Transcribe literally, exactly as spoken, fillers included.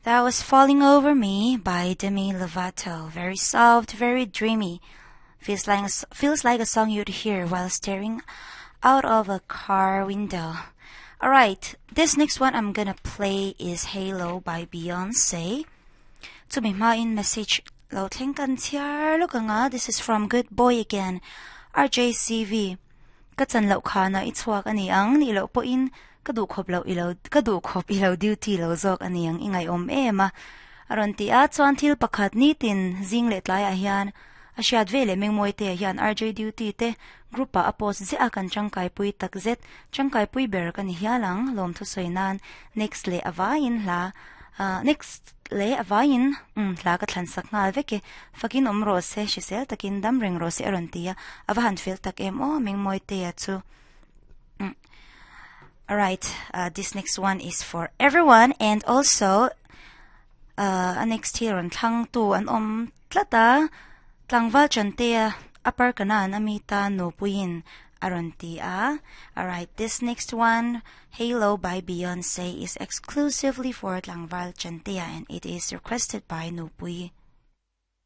That was Falling Over Me by Demi Lovato. Very soft, very dreamy. Feels like, a, feels like a song you'd hear while staring out of a car window. Alright, this next one I'm gonna play is Halo by Beyonce. To me in message lo teng kan tiar lo ka nga. This is from Good Boy Again, R J C V. Katsan lo ka na itwak ani ang nilo po in kadukop lo ilaw kadukop ilaw duty lo zok ani ang ingay om ema. Aron ti at so until pakat nitin zinglet lay ahyan. Asyad vele meng moite ahyan R J duty te grupa apos zi akan changkay puy takzet changkay puy ber kanihiyalang lom to soynan next le avayin la uh, next le avayin um la katlansak ngal veke fakin om rose shisel takin damring rose aron tiya avahan fil tak em o meng moite atsu. Mm. Alright, uh, this next one is for everyone and also uh, next here on tlang tu an om tlata tlang val chantea upper kanan amita no puyin arontia. Alright, this next one, Halo by Beyonce, is exclusively for tlang val chantea and it is requested by no puyi.